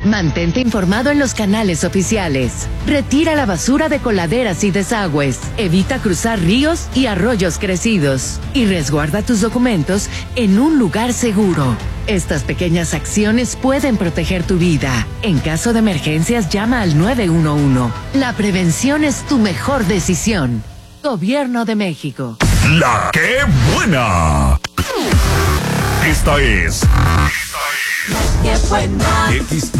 Mantente informado en los canales oficiales. Retira la basura de coladeras y desagües. Evita cruzar ríos y arroyos crecidos. Y resguarda tus documentos en un lugar seguro. Estas pequeñas acciones pueden proteger tu vida. En caso de emergencias, llama al 911. La prevención es tu mejor decisión. Gobierno de México. ¡La qué buena! Esta es ¡Qué buena!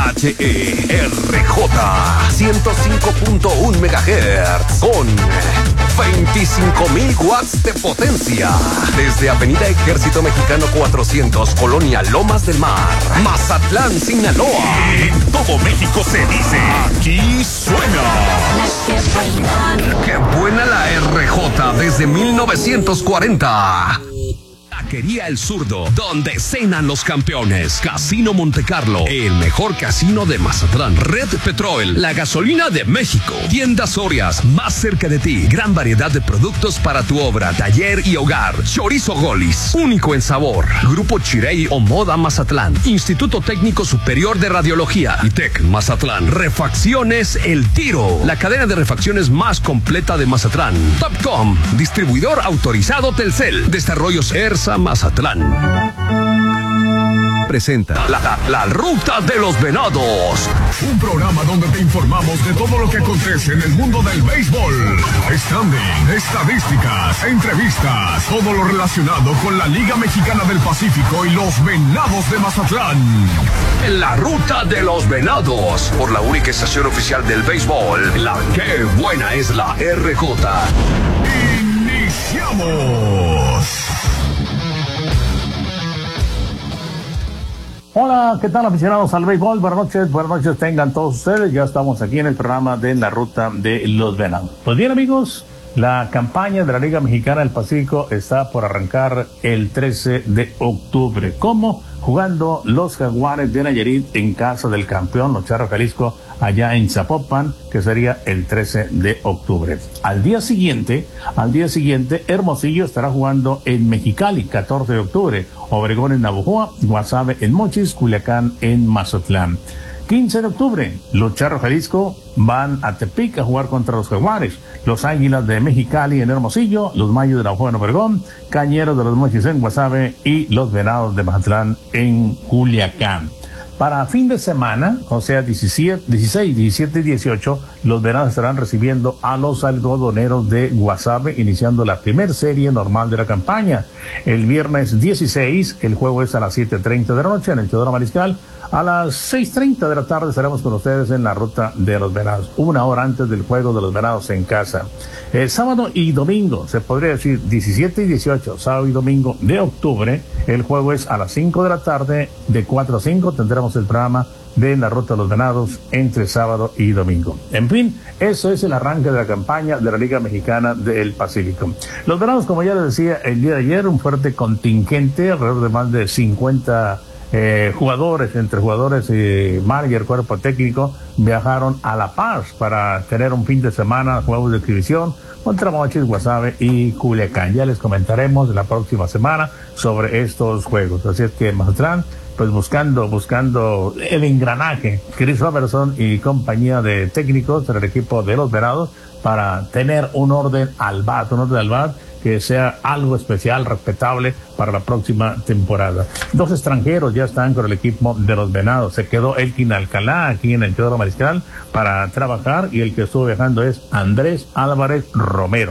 XHERJ 105.1 MHz con 25.000 watts de potencia. Desde Avenida Ejército Mexicano 400, Colonia Lomas del Mar, Mazatlán, Sinaloa. En todo México se dice, aquí suena. ¡Qué buena! ¡Qué buena la RJ desde 1940! Taquería El Zurdo, donde cenan los campeones. Casino Montecarlo, el mejor casino de Mazatlán. Red Petrol, la gasolina de México. Tiendas Sorias, más cerca de ti. Gran variedad de productos para tu obra, taller y hogar. Chorizo Golis, único en sabor. Grupo Chirey o Moda Mazatlán. Instituto Técnico Superior de Radiología. ITEC Mazatlán. Refacciones El Tiro, la cadena de refacciones más completa de Mazatlán. Topcom, distribuidor autorizado Telcel. Desarrollos ERSA Mazatlán. Presenta la Ruta de los Venados. Un programa donde te informamos de todo lo que acontece en el mundo del béisbol. Standing, estadísticas, entrevistas, todo lo relacionado con la Liga Mexicana del Pacífico y los Venados de Mazatlán. La Ruta de los Venados, por la única estación oficial del béisbol. La que buena es la RJ. ¡Iniciamos! Hola, ¿qué tal, aficionados al béisbol? Buenas noches tengan todos ustedes. Ya estamos aquí en el programa de la Ruta de los Venados. Pues bien, amigos, la campaña de la Liga Mexicana del Pacífico está por arrancar el 13 de octubre. ¿Cómo? Jugando los Jaguares de Nayarit en casa del campeón, los Charros Jalisco, allá en Zapopan, que sería el 13 de octubre. Al día siguiente, Hermosillo estará jugando en Mexicali, 14 de octubre. Obregón en Navojoa, Guasave en Mochis, Culiacán en Mazatlán. 15 de octubre, los Charros Jalisco van a Tepic a jugar contra los Jaguares. Los Águilas de Mexicali en Hermosillo, los Mayos de Navojoa en Obregón, Cañeros de los Mochis en Guasave y los Venados de Mazatlán en Culiacán. Para fin de semana, o sea, 16, 17 y 18, los Venados estarán recibiendo a los Algodoneros de Guasave, iniciando la primera serie normal de la campaña. El viernes 16, el juego es a las 7:30 de la noche en el Teodoro Mariscal. A las 6:30 de la tarde estaremos con ustedes en la Ruta de los Venados, una hora antes del juego de los Venados en casa. Sábado y domingo, se podría decir 17 y 18, sábado y domingo de octubre, el juego es a las 5 de la tarde, de 4 a 5 tendremos el programa de la Ruta de los Venados entre sábado y domingo. En fin, eso es el arranque de la campaña de la Liga Mexicana del Pacífico. Los Venados, como ya les decía el día de ayer, un fuerte contingente, alrededor de más de 50 jugadores, entre jugadores y manager, cuerpo técnico, viajaron a La Paz para tener un fin de semana, juegos de exhibición contra Mochis, Guasave y Culiacán. Ya les comentaremos la próxima semana sobre estos juegos. Así es que Mazatlán, pues buscando el engranaje, Chris Robertson y compañía de técnicos del equipo de los Venados para tener un orden al bat que sea algo especial, respetable para la próxima temporada. 2 extranjeros ya están con el equipo de los Venados. Se quedó Elkin Alcalá aquí en el Teodoro Mariscal para trabajar, y el que estuvo viajando es Andrés Álvarez Romero.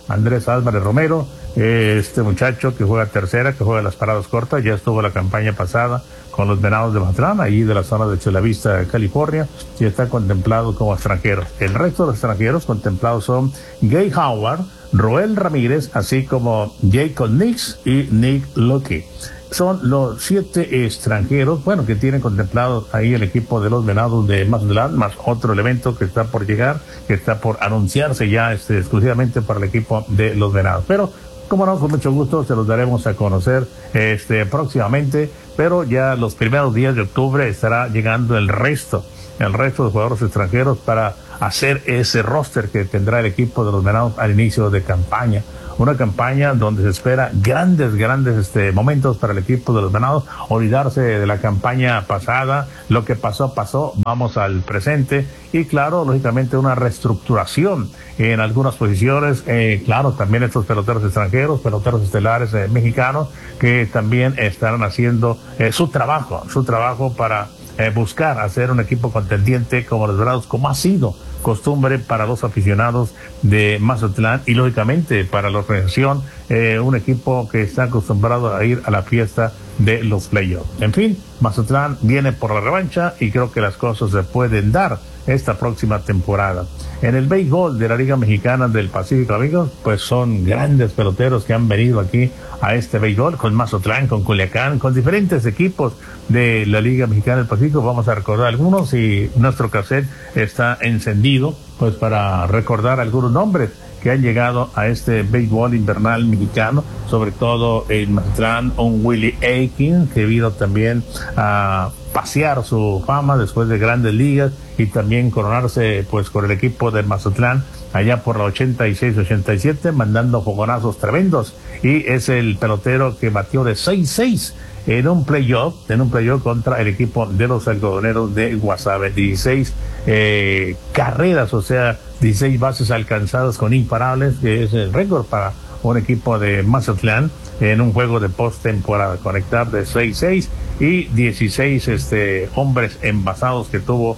Este muchacho que juega tercera, que juega las paradas cortas, ya estuvo la campaña pasada con los Venados de Mazatlán, ahí de la zona de Chula Vista, California, y está contemplado como extranjero. El resto de los extranjeros contemplados son Gay Howard, Roel Ramírez, así como Jacob Nix y Nick Lucky. Son los 7 extranjeros, que tienen contemplados ahí el equipo de los Venados de Mazatlán, más otro elemento que está por llegar, que está por anunciarse ya exclusivamente para el equipo de los Venados. Pero, como no, con mucho gusto se los daremos a conocer próximamente, pero ya los primeros días de octubre estará llegando el resto de jugadores extranjeros para hacer ese roster que tendrá el equipo de los Venados al inicio de campaña. una campaña donde se espera grandes momentos para el equipo de los Venados, olvidarse de la campaña pasada, lo que pasó, vamos al presente, y claro, lógicamente una reestructuración en algunas posiciones, claro, también estos peloteros extranjeros, peloteros estelares mexicanos, que también estarán haciendo su trabajo para buscar hacer un equipo contendiente como los Dorados, como ha sido costumbre para los aficionados de Mazatlán y lógicamente para la organización, un equipo que está acostumbrado a ir a la fiesta de los playoffs. En fin, Mazatlán viene por la revancha y creo que las cosas se pueden dar esta próxima temporada. En el béisbol de la Liga Mexicana del Pacífico, amigos, pues son grandes peloteros que han venido aquí a este béisbol, con Mazatlán, con Culiacán, con diferentes equipos de la Liga Mexicana del Pacífico. Vamos a recordar algunos y nuestro cassette está encendido, pues para recordar algunos nombres que han llegado a este béisbol invernal mexicano, sobre todo en Mazatlán, un Willie Aikins, que vino también a pasear su fama después de grandes ligas y también coronarse pues con el equipo de Mazatlán allá por la 86-87, mandando fogonazos tremendos, y es el pelotero que batió de 6-6 en un playoff contra el equipo de los algodoneros de Guasave. 16 carreras, o sea, 16 bases alcanzadas con imparables, que es el récord para un equipo de Mazatlán en un juego de postemporada, conectar de 6-6 y 16 hombres envasados que tuvo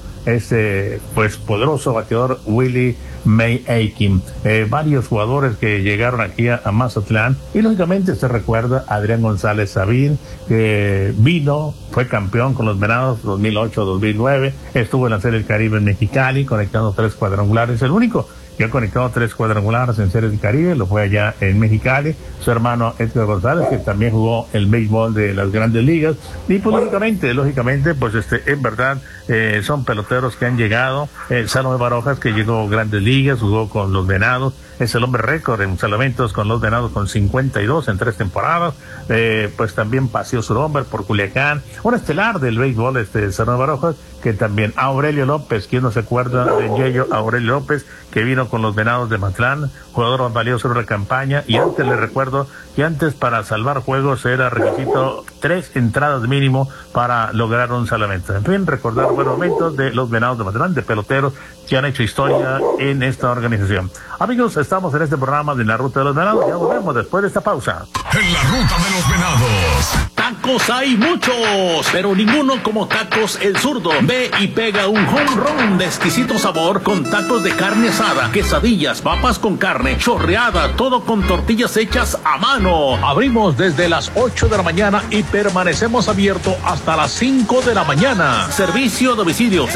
pues poderoso bateador Willie May Aiken. Varios jugadores que llegaron aquí a Mazatlán, y lógicamente se recuerda a Adrián González Sabín, que vino, fue campeón con los Venados 2008-2009, estuvo en la Serie del Caribe en Mexicali conectando 3 cuadrangulares, el único que ha conectado 3 cuadrangulares en Series del Caribe, lo fue allá en Mexicali. Su hermano Edgar González, que también jugó el béisbol de las grandes ligas. Y pues lógicamente, pues en verdad, son peloteros que han llegado. Salomé Barojas, que llegó a grandes ligas, jugó con los Venados, es el hombre récord en salvamentos con los Venados, con 52 en 3 temporadas. Pues también paseó su nombre por Culiacán, un estelar del béisbol, Salomé Barojas, que también Aurelio López, ¿quién no se acuerda de Yello Aurelio López, que vino con los Venados de Mazatlán, jugador más valioso de la campaña? Y antes le recuerdo que antes para salvar juegos era requisito 3 entradas mínimo para lograr un salvamento. En fin, recordar buenos momentos de los Venados de Mazatlán, de peloteros que han hecho historia en esta organización. Amigos, estamos en este programa de La Ruta de los Venados, ya volvemos después de esta pausa. En La Ruta de los Venados. Tacos hay muchos, pero ninguno como Tacos El Zurdo. Ve y pega un home run de exquisito sabor con tacos de carne asada, quesadillas, papas con carne, chorreada, todo con tortillas hechas a mano. Abrimos desde las 8 de la mañana y permanecemos abiertos hasta las 5 de la mañana. Servicio a domicilio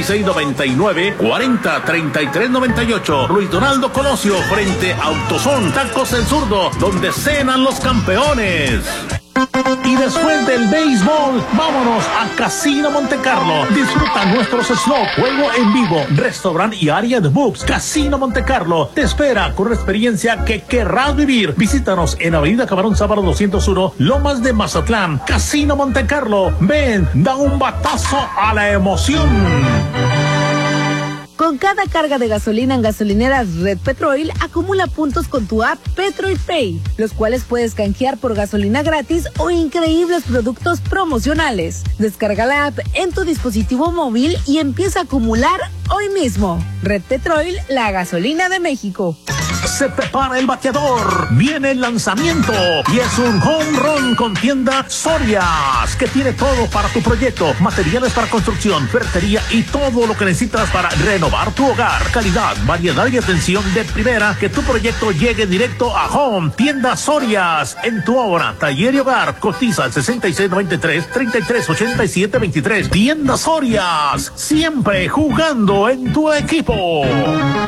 6699-403398. Luis Donaldo Colosio, frente a Autozón. Tacos El Zurdo, donde cenan los campeones. Y después del béisbol, vámonos a Casino Montecarlo. Disfruta nuestros slots, juego en vivo, restaurante y área de books. Casino Montecarlo te espera con una experiencia que querrás vivir. Visítanos en Avenida Camarón Sábado 201, Lomas de Mazatlán. Casino Montecarlo, ven, da un batazo a la emoción. Con cada carga de gasolina en gasolineras Red Petrol, acumula puntos con tu app Petrol Pay, los cuales puedes canjear por gasolina gratis o increíbles productos promocionales. Descarga la app en tu dispositivo móvil y empieza a acumular hoy mismo. Red Petrol, la gasolina de México. Se prepara el bateador, viene el lanzamiento y es un home run con tienda Sorias, que tiene todo para tu proyecto, materiales para construcción, ferretería y todo lo que necesitas para renovar tu hogar. Calidad, variedad y atención de primera, que tu proyecto llegue directo a home. Tienda Sorias, en tu obra, taller y hogar. Cotiza al 6693-338723. Tienda Sorias, siempre jugando en tu equipo.